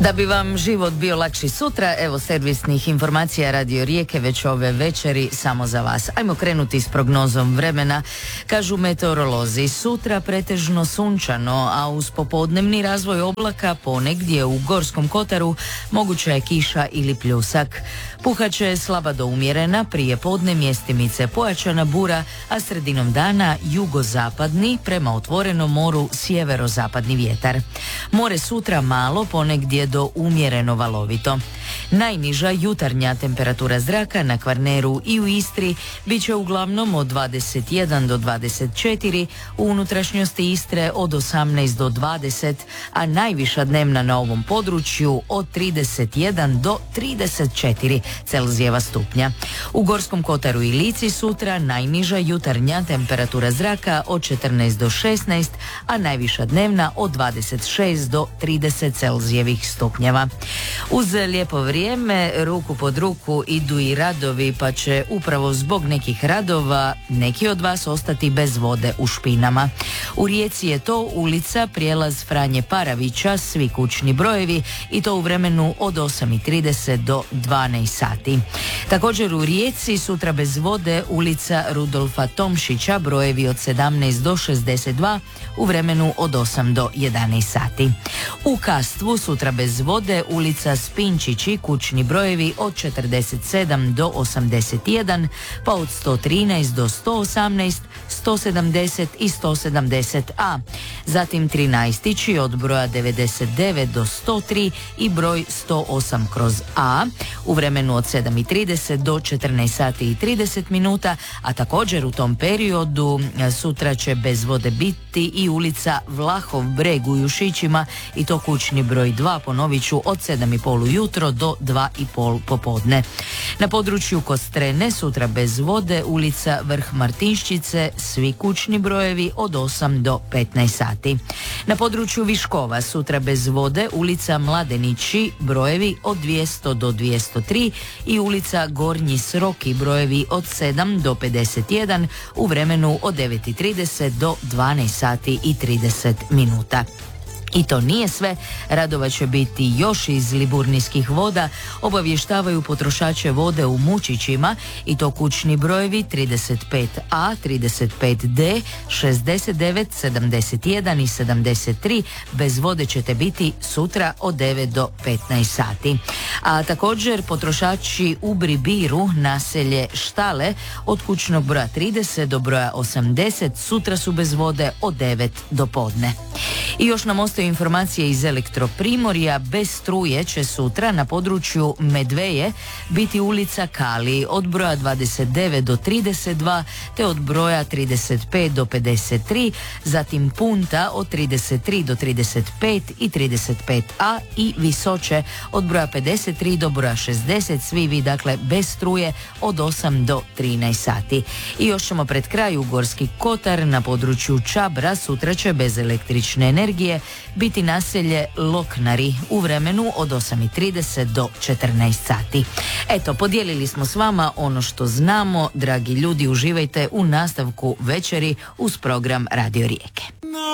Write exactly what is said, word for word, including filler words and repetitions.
Da bi vam život bio lakši sutra, evo servisnih informacija Radio Rijeke već ove večeri samo za vas. Ajmo krenuti s prognozom vremena. Kažu meteorolozi, sutra pretežno sunčano, a uz popodnevni razvoj oblaka ponegdje u Gorskom kotaru moguća je kiša ili pljusak. Puhaće slaba do umjerena, prije podne mjestimice pojačana bura, a sredinom dana jugozapadni prema otvorenom moru sjeverozapadni vjetar. More sutra malo, ponegdje do umjereno valovito. Najniža jutarnja temperatura zraka na Kvarneru i u Istri bit će uglavnom od dvadeset jedan do dvadeset četiri, u unutrašnjosti Istre od osamnaest do dvadeset, a najviša dnevna na ovom području od trideset jedan do trideset četiri Celzijeva stupnja. U Gorskom kotaru i Lici sutra najniža jutarnja temperatura zraka od četrnaest do šesnaest, a najviša dnevna od dvadeset šest do trideset Celzijevih stupnjeva. Uz lijepo vrijeme, ruku pod ruku idu i radovi, pa će upravo zbog nekih radova neki od vas ostati bez vode u špinama. U Rijeci je to ulica prijelaz Franje Paravića, svi kućni brojevi, i to u vremenu od osam i trideset do dvanaest sati. Također u Rijeci sutra bez vode ulica Rudolfa Tomšića, brojevi od sedamnaest do šezdeset dva, u vremenu od osam do jedanaest sati. U Kastvu sutra bez vode ulica Spinčići, kućni brojevi od četrdeset sedam do osamdeset jedan, pa od sto trinaest do sto osamnaest, sto sedamdeset i sto sedamdeset a. Zatim Trinaestići od broja devedeset devet do sto tri i broj sto osam kroz a, u vremenu od sedam i trideset do četrnaest sati i trideset minuta, a također u tom periodu sutra će bez vode biti i ulica Vlahov Breg u Jušićima, i to kućni broj dva, ponovit ću, od sedam i pol ujutro do dva i pol popodne. Na području Kostrene sutra bez vode ulica Vrh Martinščice, svi kućni brojevi od osam do petnaest sati. Na području Viškova sutra bez vode ulica Mladenići, brojevi od dvjesto do dvjesto tri i ulica Gornji Sroki, brojevi od sedam do pedeset jedan, u vremenu od devet i trideset do dvanaest sati i trideset minuta. I to nije sve, radova će biti još iz Liburnijskih voda, obavještavaju potrošače vode u Mučićima, i to kućni brojevi trideset pet a, trideset pet de, šezdeset devet, sedamdeset jedan i sedamdeset tri, bez vode ćete biti sutra od devet do petnaest sati. A također potrošači u Bribiru, naselje Štale, od kućnog broja trideset do broja osamdeset, sutra su bez vode od devet do podne. I još nam ostaju informacije iz Elektroprimorja. Bez struje će sutra na području Medveje biti ulica Kali od broja dvadeset devet do trideset dva, te od broja trideset pet do pedeset tri, zatim Punta od trideset tri do trideset pet i trideset pet a i Visoče od broja pedeset tri do broja šezdeset, svi vi dakle bez struje od osam do trinaest sati. I još ćemo pred kraj u Gorski kotar, na području Čabra sutra će bez električne energije biti naselje Loknari u vremenu od osam i trideset do četrnaest sati. Eto, podijelili smo s vama ono što znamo. Dragi ljudi, uživajte u nastavku večeri uz program Radio Rijeke.